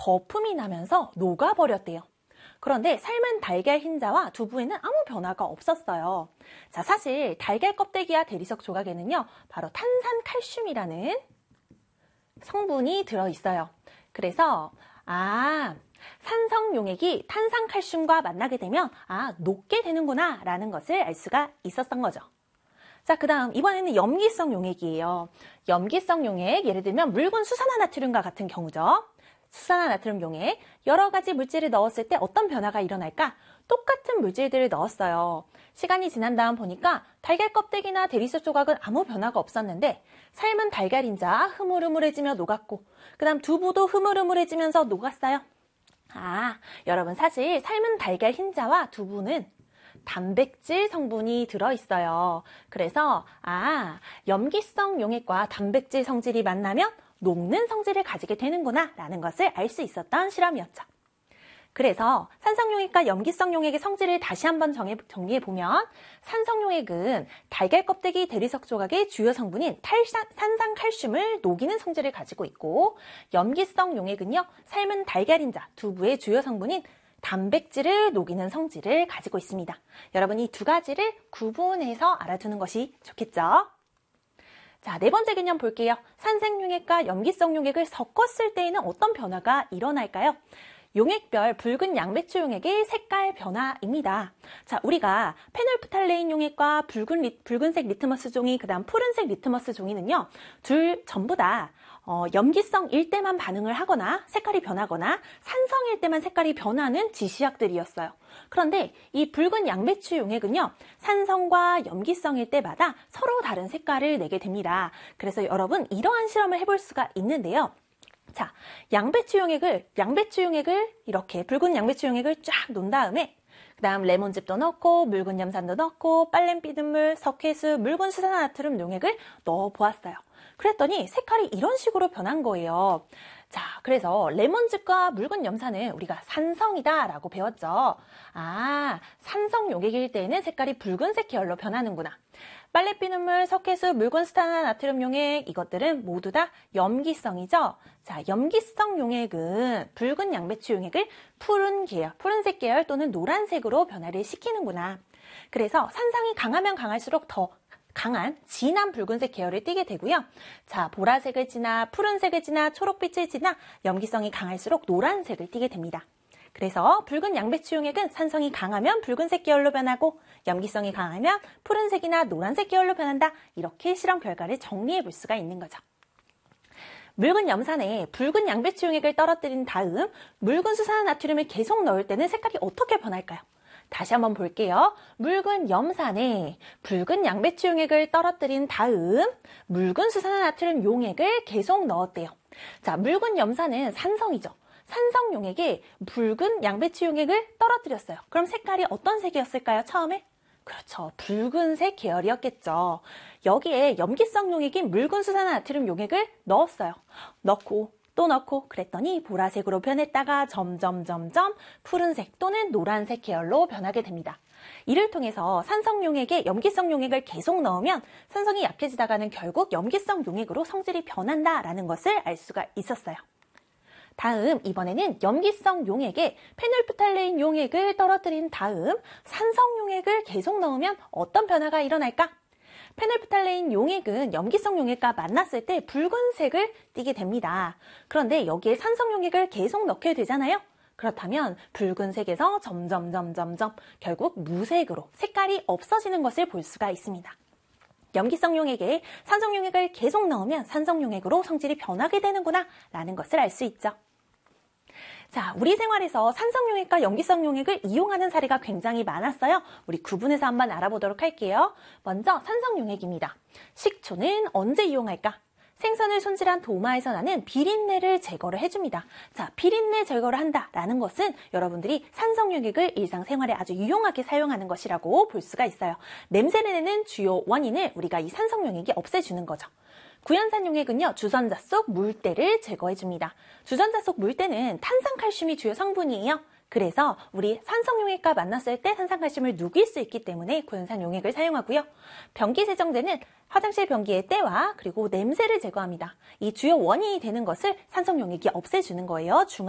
거품이 나면서 녹아버렸대요. 그런데 삶은 달걀 흰자와 두부에는 아무 변화가 없었어요. 자, 사실 달걀 껍데기와 대리석 조각에는요, 바로 탄산칼슘이라는 성분이 들어있어요. 그래서 산성용액이 탄산칼슘과 만나게 되면 녹게 되는구나 라는 것을 알 수가 있었던 거죠. 자, 그 다음 이번에는 염기성 용액이에요. 염기성 용액, 예를 들면 묽은 수산화나트륨과 같은 경우죠. 수산화나트륨 용액, 여러 가지 물질을 넣었을 때 어떤 변화가 일어날까? 똑같은 물질들을 넣었어요. 시간이 지난 다음 보니까 달걀 껍데기나 대리석 조각은 아무 변화가 없었는데 삶은 달걀 흰자 흐물흐물해지며 녹았고 그 다음 두부도 흐물흐물해지면서 녹았어요. 여러분 사실 삶은 달걀 흰자와 두부는 단백질 성분이 들어있어요. 그래서 염기성 용액과 단백질 성질이 만나면 녹는 성질을 가지게 되는구나 라는 것을 알 수 있었던 실험이었죠. 그래서 산성용액과 염기성 용액의 성질을 다시 한번 정리해보면 산성용액은 달걀 껍데기 대리석 조각의 주요 성분인 산산칼슘을 녹이는 성질을 가지고 있고 염기성 용액은요, 삶은 달걀 흰자, 두부의 주요 성분인 단백질을 녹이는 성질을 가지고 있습니다. 여러분 이 두 가지를 구분해서 알아두는 것이 좋겠죠? 자, 네 번째 개념 볼게요. 산생용액과 염기성 용액을 섞었을 때에는 어떤 변화가 일어날까요? 용액별 붉은 양배추 용액의 색깔 변화입니다. 자, 우리가 페놀프탈레인 용액과 붉은색 리트머스 종이, 그 다음 푸른색 리트머스 종이는요, 둘 전부 다 염기성일 때만 반응을 하거나 색깔이 변하거나 산성일 때만 색깔이 변하는 지시약들이었어요. 그런데 이 붉은 양배추 용액은요, 산성과 염기성일 때마다 서로 다른 색깔을 내게 됩니다. 그래서 여러분 이러한 실험을 해볼 수가 있는데요. 자, 양배추 용액을 이렇게 붉은 양배추 용액을 쫙 놓은 다음에 그 다음 레몬즙도 넣고 묽은 염산도 넣고 빨래 피눈물, 석회수, 묽은 수산화나트륨 용액을 넣어 보았어요. 그랬더니 색깔이 이런 식으로 변한 거예요. 자, 그래서 레몬즙과 묽은 염산은 우리가 산성이다 라고 배웠죠. 산성 용액일 때에는 색깔이 붉은색 계열로 변하는구나. 빨래 피눈물, 석회수, 묽은 수산화나트륨 용액, 이것들은 모두 다 염기성이죠. 자, 염기성 용액은 붉은 양배추 용액을 푸른색 계열 또는 노란색으로 변화를 시키는구나. 그래서 산성이 강하면 강할수록 더 강한 진한 붉은색 계열을 띠게 되고요. 자, 보라색을 지나 푸른색을 지나 초록빛을 지나 염기성이 강할수록 노란색을 띠게 됩니다. 그래서 붉은 양배추 용액은 산성이 강하면 붉은색 계열로 변하고 염기성이 강하면 푸른색이나 노란색 계열로 변한다. 이렇게 실험 결과를 정리해 볼 수가 있는 거죠. 묽은 염산에 붉은 양배추 용액을 떨어뜨린 다음 묽은 수산화나트륨을 계속 넣을 때는 색깔이 어떻게 변할까요? 다시 한번 볼게요. 묽은 염산에 붉은 양배추 용액을 떨어뜨린 다음 묽은 수산화나트륨 용액을 계속 넣었대요. 자, 묽은 염산은 산성이죠. 산성 용액에 붉은 양배추 용액을 떨어뜨렸어요. 그럼 색깔이 어떤 색이었을까요? 처음에? 그렇죠. 붉은색 계열이었겠죠. 여기에 염기성 용액인 묽은 수산화나트륨 용액을 넣었어요. 넣고 또 넣고 그랬더니 보라색으로 변했다가 점점 푸른색 또는 노란색 계열로 변하게 됩니다. 이를 통해서 산성 용액에 염기성 용액을 계속 넣으면 산성이 약해지다가는 결국 염기성 용액으로 성질이 변한다라는 것을 알 수가 있었어요. 다음 이번에는 염기성 용액에 페놀프탈레인 용액을 떨어뜨린 다음 산성 용액을 계속 넣으면 어떤 변화가 일어날까? 페놀프탈레인 용액은 염기성 용액과 만났을 때 붉은색을 띠게 됩니다. 그런데 여기에 산성 용액을 계속 넣게 되잖아요. 그렇다면 붉은색에서 점점 결국 무색으로 색깔이 없어지는 것을 볼 수가 있습니다. 염기성 용액에 산성 용액을 계속 넣으면 산성 용액으로 성질이 변하게 되는구나 라는 것을 알 수 있죠. 자, 우리 생활에서 산성 용액과 염기성 용액을 이용하는 사례가 굉장히 많았어요. 우리 구분해서 한번 알아보도록 할게요. 먼저 산성 용액입니다. 식초는 언제 이용할까? 생선을 손질한 도마에서 나는 비린내를 제거를 해줍니다. 자, 비린내 제거를 한다라는 것은 여러분들이 산성 용액을 일상생활에 아주 유용하게 사용하는 것이라고 볼 수가 있어요. 냄새를 내는 주요 원인을 우리가 이 산성 용액이 없애주는 거죠. 구연산 용액은요, 주전자 속 물때를 제거해줍니다. 주전자 속 물때는 탄산칼슘이 주요 성분이에요. 그래서 우리 산성 용액과 만났을 때 탄산칼슘을 누길 수 있기 때문에 구연산 용액을 사용하고요. 변기 세정제는 화장실 변기의 때와 그리고 냄새를 제거합니다. 이 주요 원인이 되는 것을 산성 용액이 없애주는 거예요.